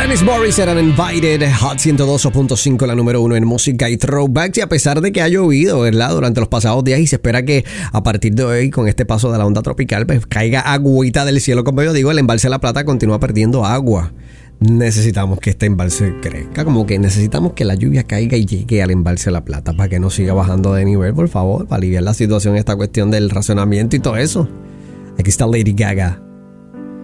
Alanis Morissette and Invited, Hot 102.5, la número 1 en música y throwbacks. Y a pesar de que ha llovido, ¿verdad?, durante los pasados días, y se espera que a partir de hoy, con este paso de la onda tropical, pues caiga agüita del cielo. Como yo digo, el embalse de La Plata continúa perdiendo agua. Necesitamos que este embalse crezca, como que necesitamos que la lluvia caiga y llegue al embalse de La Plata para que no siga bajando de nivel, por favor, para aliviar la situación, esta cuestión del racionamiento y todo eso. Aquí está Lady Gaga.